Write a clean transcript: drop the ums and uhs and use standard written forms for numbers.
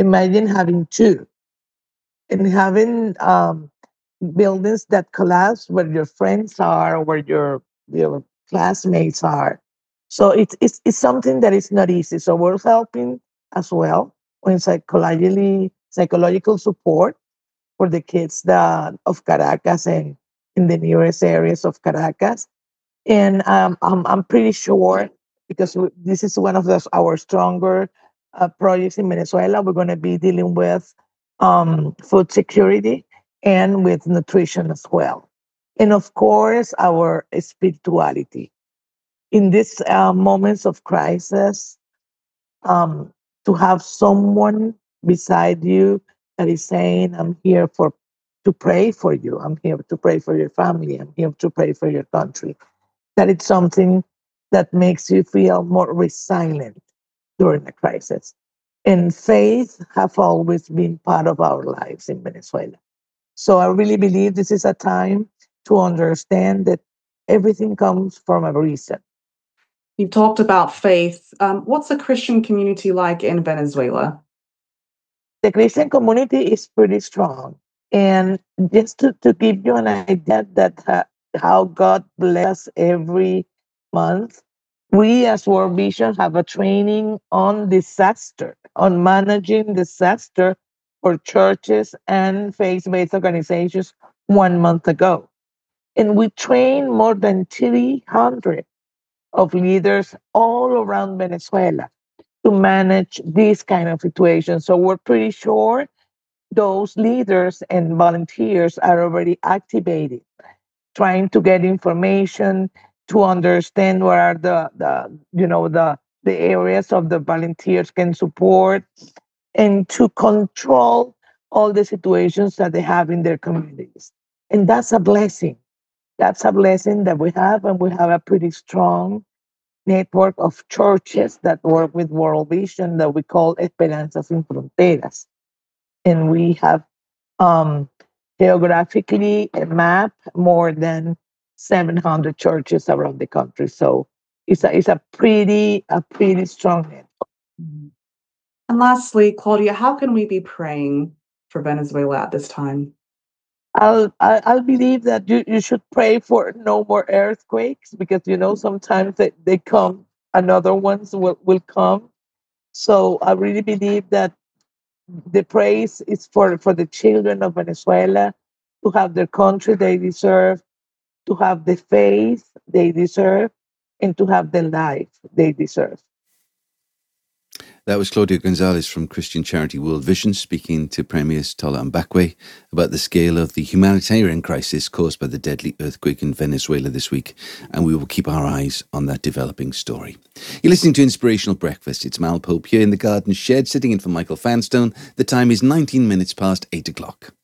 Imagine having two and having buildings that collapse where your friends are, where your classmates are. So it's something that is not easy. So we're helping as well in psychological support for the kids of Caracas and in the nearest areas of Caracas. And I'm pretty sure because this is one of our stronger projects in Venezuela. We're going to be dealing with food security and with nutrition as well. And of course, our spirituality. In these moments of crisis, um, to have someone beside you that is saying, I'm here to pray for you. I'm here to pray for your family. I'm here to pray for your country. That it's something that makes you feel more resilient during a crisis. And faith have always been part of our lives in Venezuela. So I really believe this is a time to understand that everything comes from a reason. You've talked about faith. What's the Christian community like in Venezuela? The Christian community is pretty strong. And just to give you an idea that how God bless every month, we as World Vision have a training on disaster, on managing disaster for churches and faith-based organizations 1 month ago. And we train more than 300 of leaders all around Venezuela to manage these kind of situations. So we're pretty sure those leaders and volunteers are already activated, trying to get information to understand where are the areas of the volunteers can support and to control all the situations that they have in their communities. And that's a blessing. That's a blessing that we have, and we have a pretty strong network of churches that work with World Vision that we call Esperanza Sin Fronteras. And we have um, geographically map more than 700 churches around the country. So it's a pretty strong network. Mhm. And lastly, Claudia, how can we be praying for Venezuela at this time? I'll believe that you should pray for no more earthquakes because sometimes they come, another ones will come. So I really believe that the praise is for the children of Venezuela to have the country they deserve, to have the faith they deserve, and to have the life they deserve. That was Claudia Gonzalez from Christian charity World Vision speaking to Premiers Tola Mbakwe about the scale of the humanitarian crisis caused by the deadly earthquake in Venezuela this week, and we will keep our eyes on that developing story. You're listening to Inspirational Breakfast. It's Mal Pope here in the garden shed, sitting in for Michael Fanstone. The time is 19 minutes past 8 o'clock.